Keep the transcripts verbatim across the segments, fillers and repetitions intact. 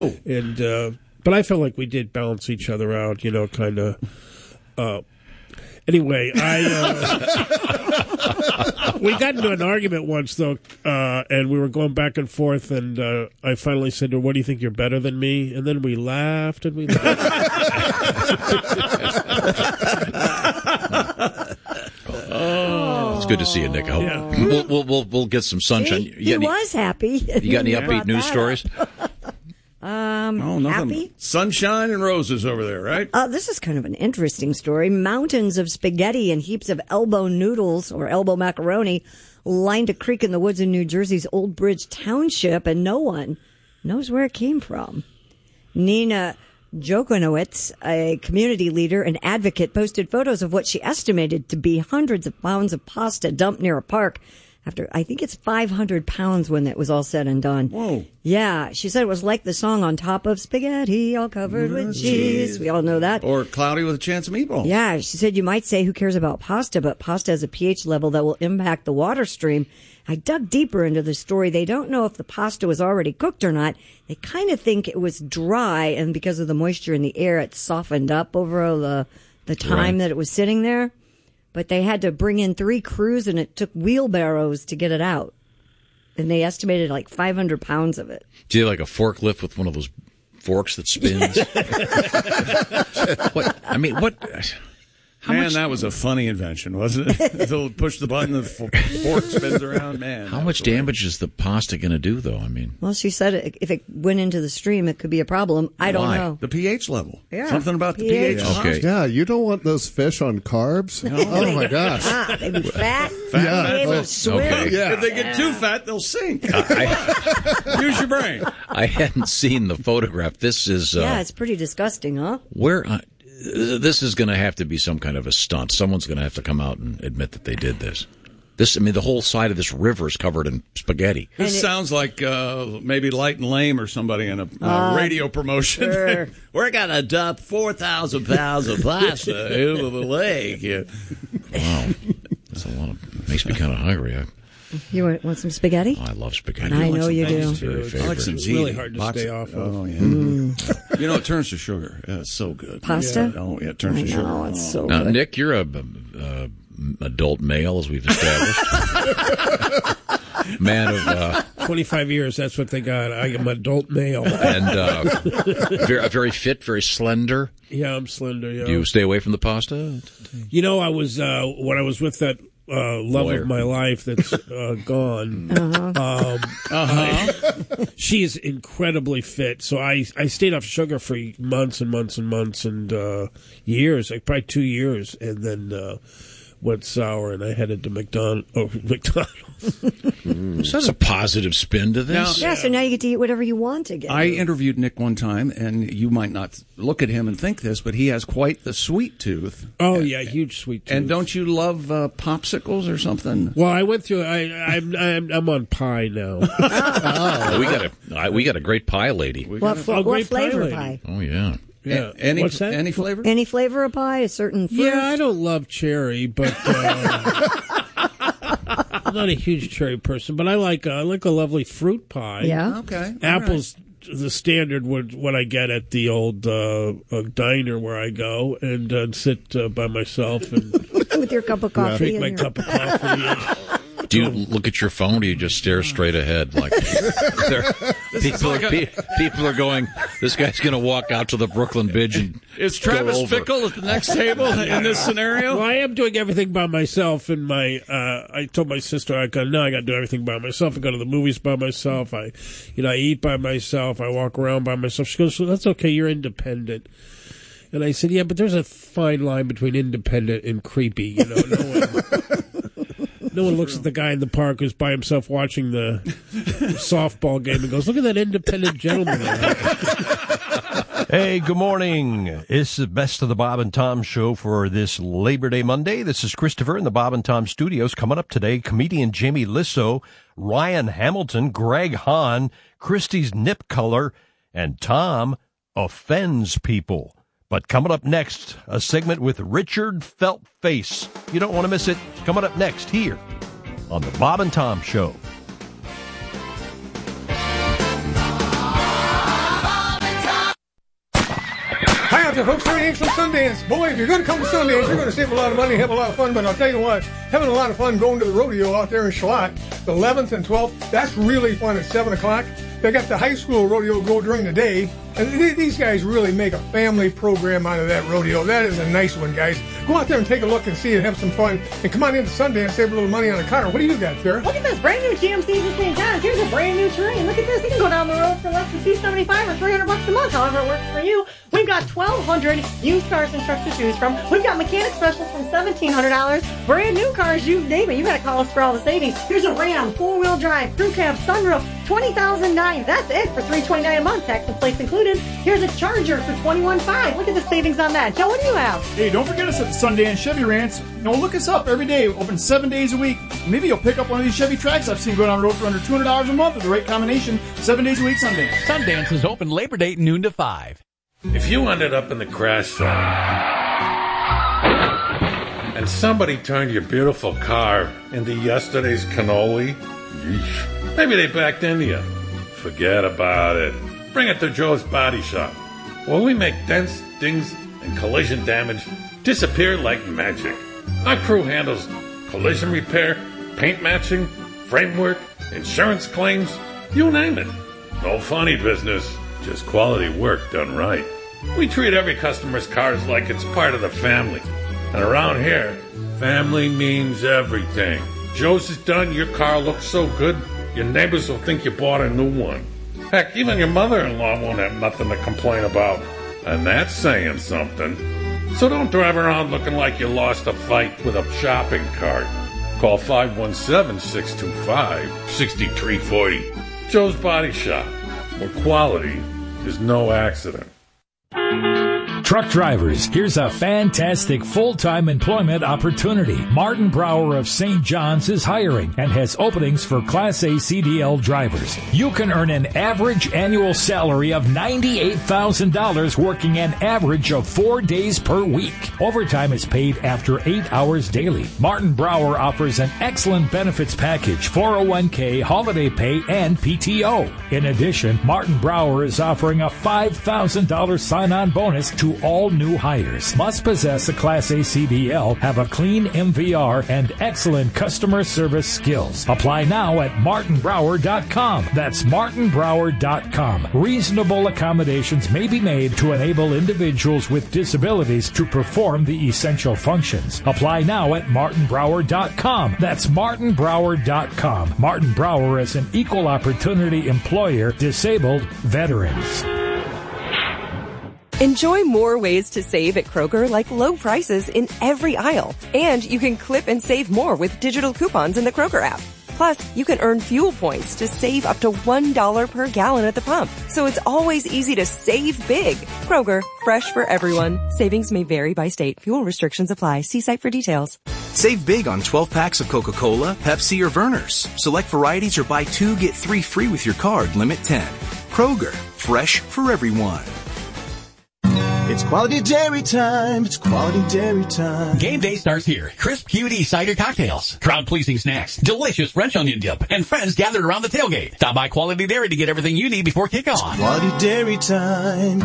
And uh, but I felt like we did balance each other out, you know, kind of. Uh, anyway, I uh, we got into an argument once though, uh, and we were going back and forth, and uh, I finally said to her, "What do you think? You're better than me?" And then we laughed and we laughed. Oh, it's good to see you, Nick. I hope Yeah. we'll, we'll we'll we'll get some sunshine. See, You he got any- was happy. You got any Brought upbeat news that stories? Um, Oh, nothing. happy? Sunshine and roses over there, right? Uh, this is kind of an interesting story. Mountains of spaghetti and heaps of elbow noodles or elbow macaroni lined a creek in the woods in New Jersey's Old Bridge Township, and no one knows where it came from. Nina Jokonowitz, a community leader and advocate, posted photos of what she estimated to be hundreds of pounds of pasta dumped near a park. After, I think it's five hundred pounds when it was all said and done. Whoa. Yeah, she said it was like the song On Top of Spaghetti, all covered with cheese. We all know that. Or Cloudy with a Chance of Meatballs. Yeah, she said you might say who cares about pasta, but pasta has a pH level that will impact the water stream. I dug deeper into the story. They don't know if the pasta was already cooked or not. They kind of think it was dry, and because of the moisture in the air, it softened up over the the time Right. that it was sitting there. But they had to bring in three crews, and it took wheelbarrows to get it out. And they estimated like five hundred pounds of it. Do you have like a forklift with one of those forks that spins? What? I mean, what? How man, much? that was a funny invention, wasn't it? They'll push the button, the fork spins around. Man, How that much was hilarious. damage is the pasta going to do, though? I mean, Well, she said it, if it went into the stream, it could be a problem. I don't Why? know. The pH level. Yeah. Something about the pH. pH. Okay. Yeah, you don't want those fish on carbs. Oh my gosh. Ah, they'd be fat. Yeah. They would Oh, swim. okay. Yeah. If they get too fat, they'll sink. I, Use your brain. I hadn't seen the photograph. This is uh, Yeah, it's pretty disgusting, huh? where. Uh, this is going to have to be some kind of a stunt. Someone's going to have to come out and admit that they did this. This, I mean, the whole side of this river is covered in spaghetti. This And it- sounds like uh, maybe Light and Lame or somebody in a uh, radio promotion. sure. We're going to dump four thousand pounds of pasta into the lake. Yeah. Wow, that's a lot of. Makes me kind of hungry. I, You want, want some spaghetti? I love spaghetti. I know you do. It's very It's I like favorite. some It's ziti. really hard to Box stay of- off of. Oh, yeah. You know, it turns to sugar. Yeah, it's so good. Pasta? Yeah. Oh, yeah, it turns I to sugar. know, it's so Now, good. Nick, you're a uh, adult male, as we've established. Man of uh, twenty-five years, that's what they got. I am adult male. and uh, very, very fit, very slender. Yeah, I'm slender, yeah. Do you stay away from the pasta? You know, I was, uh, when I was with that uh, love Lawyer. of my life that's uh, gone, Uh-huh. um, I- she's incredibly fit. So I, I stayed off sugar for months and months and months and uh, years, like probably two years, and then uh, went sour, and I headed to McDonald, oh, McDonald's. So that's a positive spin to this. Yeah, so now you get to eat whatever you want again. I interviewed Nick one time, and you might not look at him and think this, but he has quite the sweet tooth. Oh, yeah, huge sweet tooth. And don't you love uh, popsicles or something? Well, I went through. I, I'm, I'm I'm on pie now. Oh, we got a I, we got a great pie lady. what fl- Oh, what great pie flavor lady. pie? Oh yeah. Yeah. A- any, What's that? Any flavor? Any flavor of pie? A certain fruit? Yeah, I don't love cherry, but uh, I'm not a huge cherry person. But I like uh, I like a lovely fruit pie. Yeah. Okay. all Apples, the standard would what I get at the old uh, uh, diner where I go and uh, sit uh, by myself and With your cup of coffee. drink and my your- cup of coffee. Do you look at your phone? Or do you just stare straight ahead? Like there- people, are, pe- people are going. This guy's going to walk out to the Brooklyn Bridge and Is go Travis over. Fickle at the next table in this scenario? Well, I am doing everything by myself. And my, uh, I told my sister, I go, no, I got to do everything by myself. I go to the movies by myself. I, you know, I eat by myself. I walk around by myself. She goes, so that's okay. You're independent. And I said, yeah, but there's a fine line between independent and creepy. You know, no one, no one looks at the guy in the park who's by himself watching the softball game and goes, look at that independent gentleman. Hey, good morning. It's the best of the Bob and Tom show for this Labor Day Monday. This is Christopher in the Bob and Tom studios. Coming up today, comedian Jamie Lissow, Ryan Hamilton, Greg Hahn, Christie's Nip Color, and Tom offends people. But coming up next, a segment with Richard Feltface. You don't want to miss it. Coming up next here on the Bob and Tom Show. out there, folks. Terry Hanks from Sundance. Boy, if you're going to come to Sundance, you're going to save a lot of money, have a lot of fun. But I'll tell you what, having a lot of fun going to the rodeo out there in Shalat, the eleventh and twelfth, that's really fun at seven o'clock. They got the high school rodeo go during the day. And th- these guys really make a family program out of that rodeo. That is a nice one, guys. Go out there and take a look and see it, have some fun. And come on into Sundance, save a little money on a car. What do you got, Sarah? Look at this brand new G M C in Saint John's. Here's a brand new Terrain. Look at this. You can go down the road for less than two seventy-five or three hundred bucks a month, however it works for you. We've got twelve hundred used cars and trucks to choose from. We've got mechanic specials from seventeen hundred dollars. Brand new cars, you name it. You got to call us for all the savings. Here's a Ram, four-wheel drive, crew cab, sunroof, twenty thousand nine. That's it for three hundred twenty-nine dollars a month, tax and plates included. Here's a Charger for twenty-one five. Look at the savings on that. Joe, what do you have? Hey, don't forget us at the Sundance Chevy Ranch. You know, look us up every day. Open seven days a week. Maybe you'll pick up one of these Chevy Tracks I've seen go down the road for under two hundred dollars a month with the right combination. Seven days a week, Sundance. Sundance is open Labor Day noon to five. If you ended up in the crash zone and somebody turned your beautiful car into yesterday's cannoli, yeesh, maybe they backed into you. Forget about it. Bring it to Joe's Body Shop, where we make dents, dings, and collision damage disappear like magic. Our crew handles collision repair, paint matching, framework, insurance claims, you name it. No funny business, just quality work done right. We treat every customer's cars like it's part of the family. And around here, family means everything. Joe's is done, your car looks so good, your neighbors will think you bought a new one. Heck, even your mother-in-law won't have nothing to complain about. And that's saying something. So don't drive around looking like you lost a fight with a shopping cart. Call five one seven, six two five, six three four zero. Joe's Body Shop, where quality is no accident. Truck drivers, here's a fantastic full-time employment opportunity. Martin Brower of Saint John's is hiring and has openings for Class A C D L drivers. You can earn an average annual salary of ninety-eight thousand dollars working an average of four days per week. Overtime is paid after eight hours daily. Martin Brower offers an excellent benefits package, four oh one k, holiday pay, and P T O. In addition, Martin Brower is offering a five thousand dollars sign-on bonus to all new hires. Must possess a Class A C D L, have a clean M V R, and excellent customer service skills. Apply now at martin brower dot com. That's martin brower dot com. Reasonable accommodations may be made to enable individuals with disabilities to perform the essential functions. Apply now at martin brower dot com. That's martin brower dot com. Martin Brower is an equal opportunity employer, disabled veterans. Enjoy more ways to save at Kroger, like low prices in every aisle. And you can clip and save more with digital coupons in the Kroger app. Plus, you can earn fuel points to save up to one dollar per gallon at the pump. So it's always easy to save big. Kroger, fresh for everyone. Savings may vary by state. Fuel restrictions apply. See site for details. Save big on twelve packs of Coca-Cola, Pepsi, or Vernors. Select varieties or buy two, get three free with your card. Limit ten. Kroger, fresh for everyone. It's quality dairy time. It's quality dairy time. Game day starts here. Crisp Q D cider cocktails, crowd-pleasing snacks, delicious French onion dip, and friends gathered around the tailgate. Stop by Quality Dairy to get everything you need before kickoff. It's quality dairy time.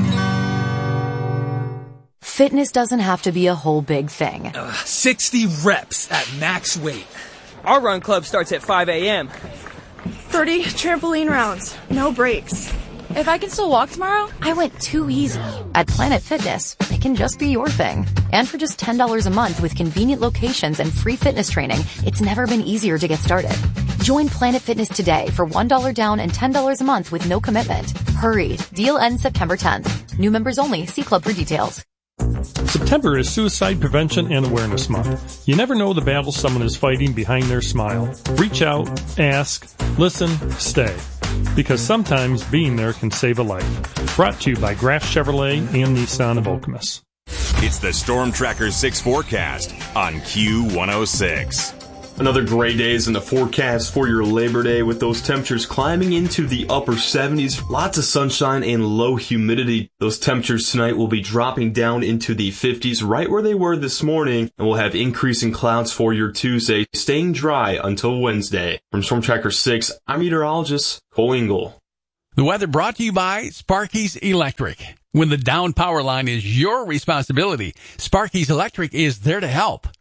Fitness doesn't have to be a whole big thing. Uh, sixty reps at max weight. Our run club starts at five a.m. thirty trampoline rounds. No breaks. If I can still walk tomorrow? I went too easy. At Planet Fitness, it can just be your thing. And for just ten dollars a month with convenient locations and free fitness training, it's never been easier to get started. Join Planet Fitness today for one dollar down and ten dollars a month with no commitment. Hurry. Deal ends September tenth. New members only. See club for details. September is Suicide Prevention and Awareness Month. You never know the battle someone is fighting behind their smile. Reach out, ask, listen, stay. Because sometimes being there can save a life. Brought to you by Graf Chevrolet and Nissan of Okemos. It's the Storm Tracker six forecast on Q one oh six. Another gray days in the forecast for your Labor Day, with those temperatures climbing into the upper seventies. Lots of sunshine and low humidity. Those temperatures tonight will be dropping down into the fifties, right where they were this morning, and we'll have increasing clouds for your Tuesday, staying dry until Wednesday. From Storm Tracker six, I'm meteorologist Cole Engel. The weather brought to you by Sparky's Electric. When the down power line is your responsibility, Sparky's Electric is there to help.